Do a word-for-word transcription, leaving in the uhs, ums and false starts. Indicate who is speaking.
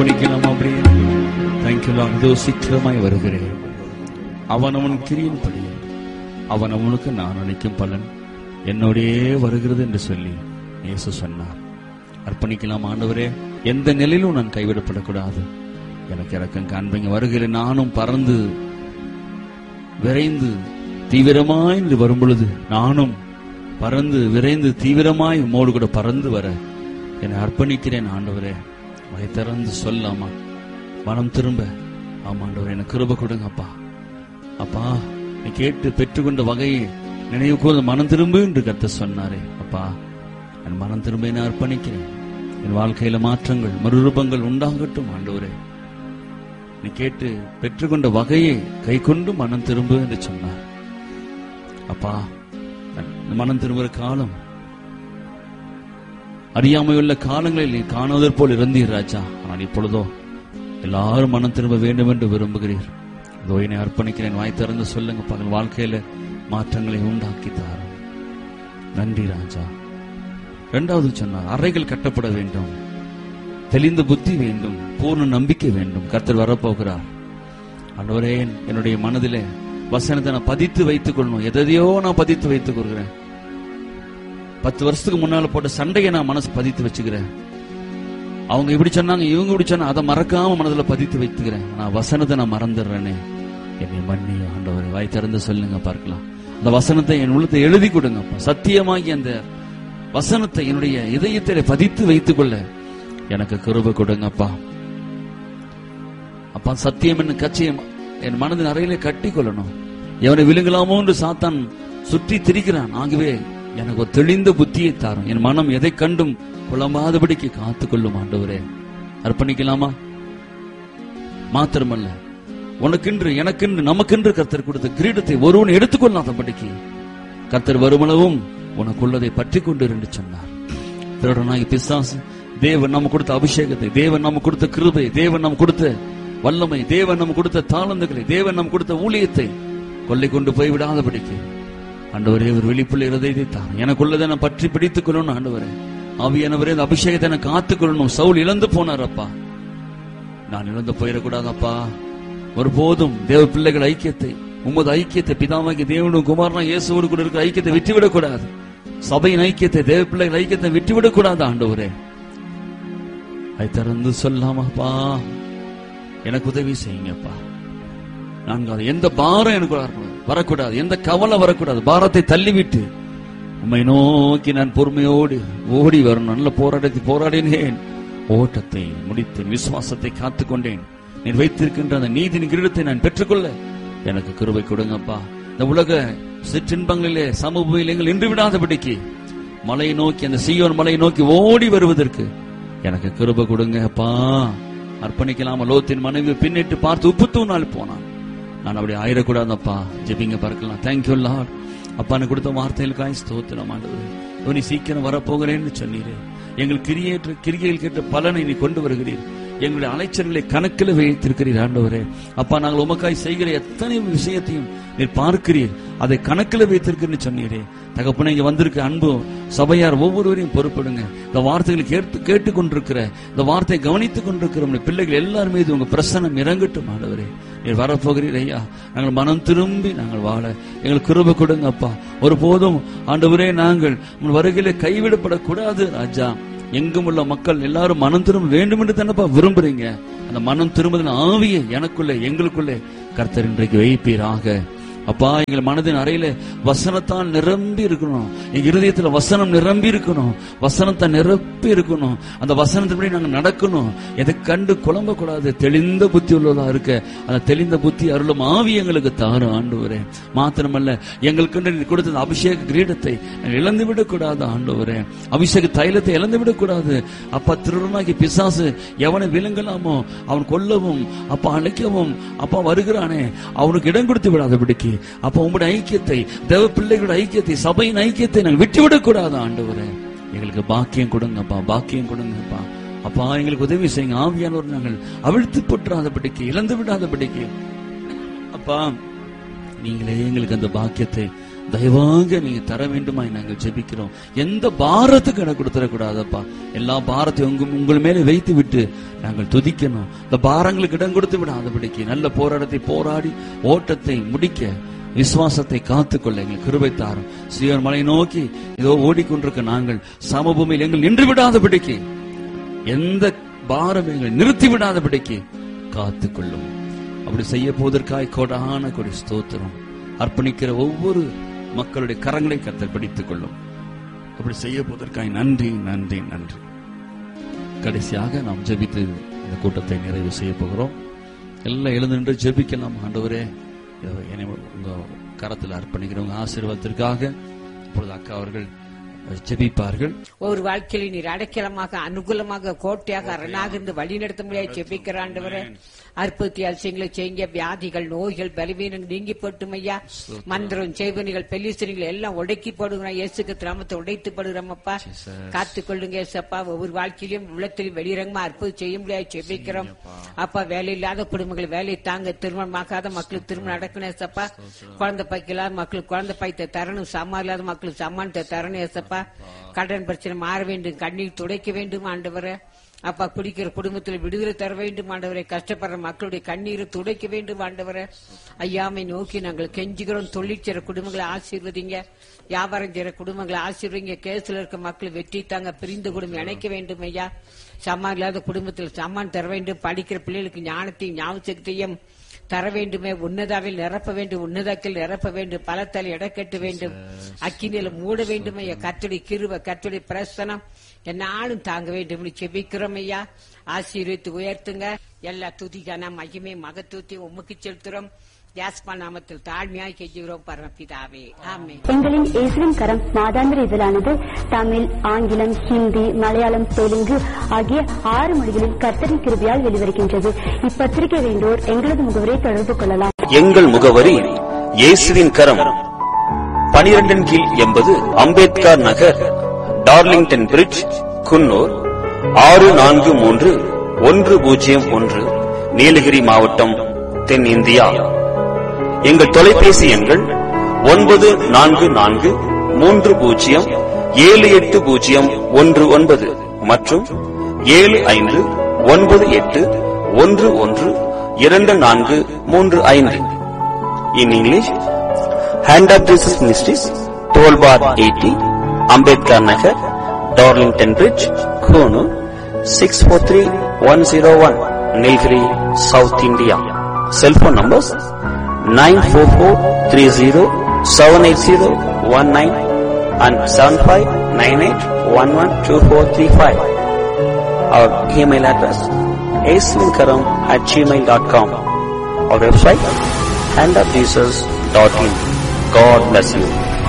Speaker 1: படிக்கலாம் அப்படியே. Thank you Lord. இதோ சீக்கிரமாய் வருகிறேன். அவன் அவன் கிரியின்படி அவன் அவனுக்கு நான் அளிக்கும் பலன் என்னோடே வருகிறது என்று சொல்லி இயேசு சொன்னார். அர்ப்பணிக்கலாம். ஆண்டவரே, எந்த நிலையிலும் நான் கைவிடப்படக்கூடாது, எனக்கு இறக்கம் காண்பீங்க. வருகிறேன். நானும் பறந்து விரைந்து தீவிரமாய் என்று வரும் பொழுது நானும் பறந்து விரைந்து தீவிரமாய் உம்மோடு கூட பறந்து வர என்னை அர்ப்பணிக்கிறேன். ஆண்டவரே, வாயை திறந்து சொல்லாமா, மனம் திரும்ப. ஆமா ஆண்டவரே, எனக்கு கிருபை கொடுங்க அப்பா. அப்பா, நீ கேட்டு பெற்றுக்கொண்ட வகையை நினைவு கூர்ந்து மனம் திரும்பு என்று கர்த்தர் சொன்னாரே. அப்பா, என் மனம் திரும்ப என்னை அர்ப்பணிக்கிறேன். என் வாழ்க்கையில மாற்றங்கள் மறுரூபங்கள் உண்டாகட்டும். ஆண்டவரே, நீ கேட்டு பெற்றுக்கொண்ட வகையை கை கொண்டு மனம் திரும்பு என்று சொன்னார். அப்பா, மனம் திரும்புகிற காலம் அறியாமையுள்ள காலங்களில் நீ காணுவதற் போல் இருந்தீர் ராஜா. ஆனால் இப்பொழுதோ எல்லாரும் மனம் திரும்ப வேண்டும் என்று விரும்புகிறீர். இதோ என்னை அர்ப்பணிக்கிறேன். வாய் திறந்து சொல்லுங்க. பகல் வாழ்க்கையில மாற்றங்களை உண்டாக்கி தாரும். நன்றி ராஜா. இரண்டாவது சொன்னார், அறைகள் கட்டப்பட வேண்டும், தெளிந்த புத்தி வேண்டும், பூர்ண நம்பிக்கை வேண்டும். கர்த்தர் வரப்போகிறார். ஆண்டவரே, என்னுடைய மனதிலே வசனத்தை நான் பதித்து வைத்துக் கொள்ளணும். எதையோ நான் பதித்து வைத்துக் கொள்கிறேன். பத்து வருஷத்துக்கு முன்னால போட்ட சண்டையை நான் மனசு பதித்து வச்சுக்கிறேன். அவங்க இப்படி சொன்னாங்க, இவங்க இப்படி சொன்னாங்க, அதை மறக்காம மனதில் பதித்து வைத்துக்கிறேன். நான் வசனத்தை நான் மறந்துடுறேனே, என்னை மன்னி ஆண்டவரே. வாய் திறந்து சொல்லுங்க பார்க்கலாம். அந்த வசனத்தை என் உள்ளத்தை எழுதி கொடுங்கப்பா. சத்தியமாகி அந்த வசனத்தை என்னுடைய இதயத்திலே பதித்து வைத்துக் கொள்ள எனக்கு கிருபை கொடுங்கப்பா. அப்பா, சத்தியம் என்ன கச்சியம் என் மனதின் அறையிலே கட்டி கொள்ளணும். எவனை விழுங்கலாமோ என்று சாத்தான் சுற்றி திரிக்கிறான். ஆகவே எனக்கு ஒரு தெளிந்த புத்தியை தாரும். என் மனம் எதை கண்டும் குழம்பாதபடிக்கு காத்துக் கொள்ளும். ஆண்டவரே, அர்ப்பணிக்கலாமா? மாத்திரமல்ல, உனக்கென்று எனக்கென்று நமக்கென்று கர்த்தர் கொடுத்த கிரீடத்தை ஒருவன் எடுத்துக்கொள்ளாதபடிக்கு கர்த்தர் வருமளவும் உனக்குள்ளதை பற்றி கொண்டு என்று சொன்னார். திருடனாகி பிசாசு தேவன் நம்ம கொடுத்த அபிஷேகத்தை, தேவன் நம்ம கொடுத்த கிருபை, தேவன் நம்ம கொடுத்த வல்லமை, தேவன் நம்ம கொடுத்த தாளந்துகளை, தேவன் நம்ம கொடுத்த ஊழியத்தை கொள்ளை கொண்டு போய் விடாதபடிக்கு ஆண்டவரே ஒரு வெளிப்புள்ள இருதயத்தை தான் எனக்குள்ளதை நான் பற்றி பிடித்துக் கொள்ளணும். ஆண்டவரே, ஆவியானவரே, அந்த அபிஷேகத்தை நான் காத்துக் கொள்ளணும். சவுல் இழந்து போனார் அப்பா, நான் இழந்து போயிடக்கூடாதப்பா. ஒருபோதும் தேவ பிள்ளைகள் ஐக்கியத்தை, உமது ஐக்கியத்தை, பிதாவாகிய தேவனும் குமாரனா இயேசுவோடு கூட இருக்கிற ஐக்கியத்தை விட்டுவிடக் கூடாது. சபையின் ஐக்கியத்தை, தேவ பிள்ளைகள் ஐக்கியத்தை விட்டுவிடக் கூடாது. ஆண்டவரே, அதை திறந்து சொல்லாமப்பா, எனக்கு உதவி செய்யுங்கப்பா. நான்காவது, எந்த பாரம் எனக்கு வரக்கூடாது, எந்த கவலை வரக்கூடாது. பாரத்தை தள்ளிவிட்டு உம்மை நோக்கி நான் பொறுமையோடு ஓடி வரணும். நல்ல போராட்டத்தை போராடினேன், ஓட்டத்தை முடித்தேன், விசுவாசத்தை காத்துக்கொண்டேன். நீர் வைத்திருக்கின்ற அந்த நீதியின் கிரீடத்தை நான் பெற்றுக்கொள்ள எனக்கு கிருபை கொடுங்கப்பா. இந்த உலக சிற்றின்பங்களிலே சமூகங்கள் நின்று விடாதபடிக்கு மலையை நோக்கி, அந்த சீயோன் மலையை நோக்கி ஓடி வருவதற்கு எனக்கு கிருபை கொடுங்கப்பா. அர்ப்பணிக்கலாமா? லோத்தின் மனைவி பின்னிட்டு பார்த்து உப்பு தூணால் போனான். நான் அப்படி ஆயிடக்கூடாதப்பா. ஜெபிங்க பார்க்கலாம். Thank you Lord. அப்பான்னு கொடுத்த வார்த்தைகளுக்காய் ஸ்தோத்திரம். ஆண்டவரே, நீ சீக்கிரம் வரப்போகிறேன்னு சொன்னீரே. எங்கள் கிரியேற்ற கிரிகையில் கேட்ட பலனை நீ கொண்டு வருகிறீர். எங்களுடைய அலைச்சல்களை கணக்கில் வைத்திருக்கிறீர். ஆண்டவரே, அப்பா, நாங்கள் உமக்காய் செய்கிற எத்தனை விஷயத்தையும் நீர் பார்க்கிறீர், அதை கணக்கில் வைத்திருக்கிறேன்னு சொன்னீரே. தகப்பனை, இங்க வந்திருக்க அன்பு சபையார் ஒவ்வொருவரையும் பொறுப்படுங்க. இந்த வார்த்தைகளை கேட்டு கேட்டுக் கொண்டிருக்கிற, இந்த வார்த்தையை கவனித்துக் கொண்டிருக்கிற பிள்ளைகள் எல்லாரும் மீது உங்க பிரசன்னம் இறங்கட்டும். ஆண்டவரே, நீர் வரப்போகிறீர் ஐயா. நாங்கள் மனம் திரும்பி நாங்கள் வாழ எங்களுக்கு கிருபை கொடுங்க அப்பா. ஒருபோதும் ஆண்டவரே, நாங்கள் உங்கள் வருகையில கைவிடப்படக்கூடாது ராஜா. எங்கும் உள்ள மக்கள் எல்லாரும் மனம் திரும்ப வேண்டும் என்று தானப்பா விரும்புறீங்க. அந்த மனம் திரும்புதல் ஆவியை எனக்குள்ளே எங்களுக்குள்ளே கர்த்தர் இன்றைக்கு வைப்பீராக. அப்பா, எங்கள் மனதின் அறையில வசனத்தால் நிரம்பி இருக்கணும். எங்க இருதயத்துல வசனம் நிரம்பி இருக்கணும். வசனத்தை நிரப்பி இருக்கணும். அந்த வசனத்தின்படி நாங்கள் நடக்கணும். எதை கண்டு குழம்ப கூடாது. தெளிந்த புத்தி உள்ளதா இருக்க அந்த தெளிந்த புத்தி அருளும் ஆவி எங்களுக்கு தாரும். ஆண்டவரே, மாத்திரமல்ல, எங்களுக்கு கொடுத்த அபிஷேக கிரீடத்தை இழந்து விடக்கூடாது. ஆண்டவரே, அபிஷேக தைலத்தை இழந்து விடக்கூடாது. அப்பா, திருடனாகி பிசாசு எவனை விழுங்கலாமோ அவன் கொல்லவும் அப்பா அழைக்கவும் அப்பா வருகிறானே, அவனுக்கு இடம் கொடுத்து விடாதபடிக்கு அப்ப உங்களுடைய ஐக்கியத்தை, தேவ பிள்ளைகளுடைய ஐக்கியத்தை, சபையின் ஐக்கியத்தை நாங்கள் விட்டுவிடக் கூடாது. ஆண்டவரே, எங்களுக்கு பாக்கியம் கொடுங்கப்பா, பாக்கியம் கொடுங்கப்பா. அப்பா, எங்களுக்கு உதவி செய்யுங்க. ஆவியானவர் நாங்கள் அவிழ்த்து போட்டுறாதபடிக்கு, இழந்து விடாதபடிக்கு அப்பா, நீங்களே எங்களுக்கு அந்த பாக்கியத்தை தயவாக நீங்க தர வேண்டுமா நாங்கள் ஜெபிக்கிறோம். எந்த பாரத்துக்கு எனக்கு கொடுத்துடக்கூடாதப்பா. எல்லா பாரத்தையும் உங்க உங்கள் மேலே வைத்து விட்டு நாங்கள் துதிக்கணும். இந்த பாரங்களுக்கு இடம் கொடுத்து விடாதபடிக்கு நல்ல போராட்டத்தை போராடி ஓட்டத்தை முடிக்க விசுவாசத்தை காத்துக்கொள்ள எங்களுக்கு கிருபை தாரும். சீயோன் மலை நோக்கி இதோ ஓடிக்கொண்டிருக்க நாங்கள் சமபூமியில் எங்கள் நின்று விடாதபடிக்கு, எந்த பாரம் எங்களை நிறுத்தி விடாதபடிக்கு காத்துக்கொள்ளும். அப்படி செய்ய போவதற்காய் கோடான கொடி ஸ்தோத்திரம். அர்ப்பணிக்கிற ஒவ்வொரு மக்களுடைய கரங்களை கர்த்தர் பிடித்துக் கொள்ளும். அப்படி செய்ய போவதற்காய் நன்றி நன்றி நன்றி. கடைசியாக நாம் ஜெபித்து இந்த கூட்டத்தை நிறைவு செய்ய போகிறோம். எல்லாம் எழுந்து நின்று ஜெபிக்கலாம். ஆண்டவரே, உங்க கரத்தில் அர்ப்பணிக்கிறவங்க ஆசீர்வாதத்திற்காக இப்பொழுது அக்கா அவர்கள் ஜெபிப்பார்கள்.
Speaker 2: ஒரு வாழ்க்கையில் நீர் அடைக்கலமாக அனுகூலமாக கோட்டையாக அரணாக இருந்து வழி நடத்த முடியாது ஜெபிக்கிற ஆண்டவரே, அற்புதத்தை அதிசயங்களை செய்ய, வியாதிகள் நோய்கள் பலவீனங்கள் நீங்கி போட்டும் ஐயா. மந்திரம் செய்வனிகள் பெலிஸ்தீனிகள் எல்லாம் உடைக்கி போடுகிறோம். இயேசுக்கு திராமத்தை உடைத்து போடுகிறோம் அப்பா. காத்துக்கொள்ளுங்க ஏசப்பா. ஒவ்வொரு வாழ்க்கையிலும் உள்ளத்திலும் வெளிரங்கமா அற்புதம் செய்ய முடியாது ஜெபிக்கிறோம் அப்பா. வேலை இல்லாத குடும்பங்கள் வேலை தாங்க, திருமணமாகாத மக்களுக்கு திருமணம் நடக்கணும் ஏசப்பா. குழந்தை பாய்க்கலாத மக்களுக்கு குழந்தை பாய்த்த தரணும், சாமான் இல்லாத மக்களுக்கு சாமானத்தை தரணும் ஏசப்பா. கடன் பிரச்சனை மாற வேண்டும், கண்ணீர் துடைக்க வேண்டும் ஆண்டவரே அப்பா. குடிக்கிற குடும்பத்தில் விடுதலை தர வேண்டும் ஆண்டவரை. கஷ்டப்படுற மக்களுடைய கண்ணீரை துடைக்க வேண்டும் ஆண்டவரை. ஐயாமை நோக்கி நாங்கள் கெஞ்சுகிறோம். தொழில் செய்ற குடும்பங்களை ஆசீர்வதிங்க, வியாபாரம் செய்யற குடும்பங்களை ஆசீர்வதிங்க. கேஸ்ல இருக்க மக்கள் வெற்றி தாங்க, பிரிந்த குடும்பம் இணைக்க வேண்டும் ஐயா. சாமான் இல்லாத குடும்பத்தில் சாமான் தர வேண்டும். படிக்கிற பிள்ளைகளுக்கு ஞானத்தையும் ஞாபகத்தையும் தர வேண்டுமே. உன்னதாவில் நிரப்ப வேண்டும், உன்னதாக்கில் நிரப்ப வேண்டும். பலத்தால் இடக்கட்ட வேண்டும், அக்கினியில மூட வேண்டும் ஐயா. கர்த்தருடைய கிருபை, கர்த்தருடைய பிரசனம் என்னாலும் தாங்க வேண்டும் செபிக்கிறோம் ஐயா. ஆசீர்வதித்து உயர்த்துங்க. எல்லா துதிக்கான மகிமை மகத்துவத்தையும் உமக்கு செலுத்துறோம். யாஸ்பா நாமத்தில் தாழ்மையாய் கெஞ்சுகிறோம் பரமபிதாவே, ஆமென்.
Speaker 3: எங்களின் இயேசுவின் கரம் மாதாந்திர இதழானது தமிழ், ஆங்கிலம், ஹிந்தி, மலையாளம், தெலுங்கு ஆகிய ஆறு மொழிகளில் கர்த்தரின் கிருபையால் வெளிவருகின்றது. இப்பத்திரிகை வேண்டோர் எங்களது முகவரை தொடர்பு கொள்ளலாம்.
Speaker 4: எங்கள் முகவரி இயேசுவின் கரம், பனிரெண்டின் கீழ் எண்பது அம்பேத்கர் நகர், டார்லிங்டன் பிரிட்ஜ், குன்னூர் ஆறு நான்கு மூன்று ஒன்று பூஜ்ஜியம் ஒன்று, நீலகிரி மாவட்டம், தென் இந்தியா. எங்கள் தொலைபேசி எண்கள் ஒன்பது நான்கு நான்கு மூன்று பூஜ்ஜியம் ஏழு எட்டு பூஜ்ஜியம் ஒன்று ஒன்பது மற்றும் ஏழு ஐந்து ஒன்பது எட்டு ஒன்று ஒன்று இரண்டு நான்கு மூன்று ஐந்து. In English, hand of Jesus ministries, toll bar eighty, Ambedkar Nagar, Darlington bridge, Coonoor six four three one zero one, Nilgiri, south India. Cellphone numbers nine four four three zero seven eight zero one nine and seven five nine eight one one two four three five. Our email address aislinkaram at gmail dot com. Our website hand of jesus dot in. God bless you.